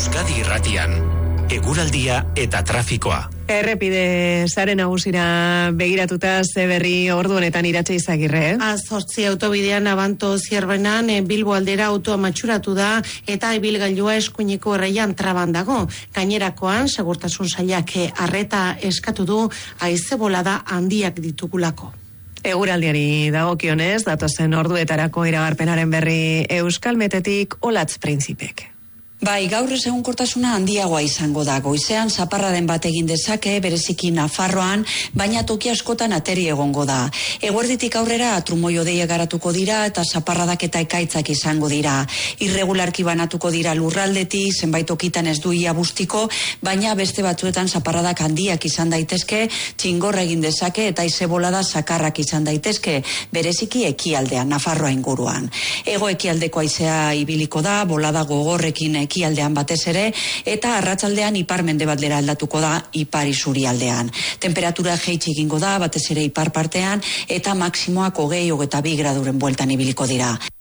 Euskadi Irratian, eguraldia eta trafikoa. Errepide sare nagusira begiratuta ze berri ordu honetan Iratxe Izagirre. A8 autobidean Abanto Zierbenan Bilbo aldera autoa matxuratu da eta ibilgailua eskuineko erreian traban dago. Gainerakoan segurtasun sailak arreta eskatu du haize bolada handiak ditugulako. Eguraldiari dagokionez, datozen orduetarako iragarpenaren berri Euskalmetetik Olatz Printzipek. Bai, gaur egunkortasuna handiagoa izango da. Goizean zaparraden bat egin dezake, bereziki Nafarroan, baina toki askotan ateri egongo da. Eguerditik aurrera trumoi hodeiak garatuko dira eta zaparradak eta ekaitzak izango dira. Irregularki banatuko dira lurraldetik, zenbait tokitan ez du ia bustiko, baina beste batzuetan zaparradak handiak izan daitezke, txingorra egin dezake eta haize bolada zakarrak izan daitezke, bereziki ekialdean, Nafarroa inguruan. Hego ekialdeko haizea ibiliko da, bolada gogorrekin ekialdean batez ere, eta arratsaldean ipar-mendebaldera aldatuko da ipar isurialdean. Temperatura jaitsi egingo da, batez ere ipar partean, eta maksimoak 20-22 graduren bueltan ibiliko dira.